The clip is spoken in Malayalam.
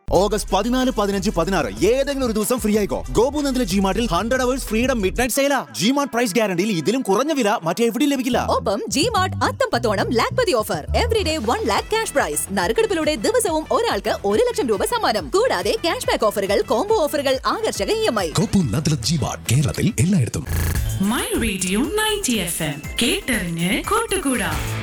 ഓഗസ്റ്റ് 14, 15, 16 ഏതെങ്കിലും ഒരു ദിവസം ഫ്രീ ആയിക്കോ. ഗോപുനന്ദിലെ ജിമാർട്ടിൽ 100 hours freedom midnight സെയിലാ. G-Mart price ഗ്യാരണ്ടിയിൽ ഇതിലും കുറഞ്ഞ വില മറ്റെവിടെയും ലഭിക്കില്ല. ഒപ്പം G-Mart അത്തംപത്തോണം Lakhpati offer. Everyday 1 lakh cash prize. നറുക്കെടുപ്പിലൂടെ ദിവസവും ഒരാൾക്ക് 1 ലക്ഷം രൂപ സമ്മാനം. കൂടാതെ ക്യാഷ് ബാക്ക് ഓഫറുകൾ, കോംബോ ഓഫറുകൾ, ആകർഷക EMI. ഗോപുനന്ദിലെ ജിമാർട്ട് കേരളത്തിൽ എല്ലായിടത്തും. മൈ റേഡിയോ 90 FM കേട്ടറിഞ്ഞ് കൂട്ടുകൂടാ.